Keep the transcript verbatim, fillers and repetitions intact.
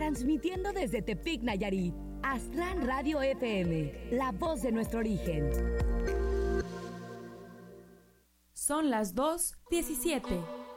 transmitiendo desde Tepic, Nayarit. Aztlán Radio F M, la voz de nuestro origen. Son las dos diecisiete.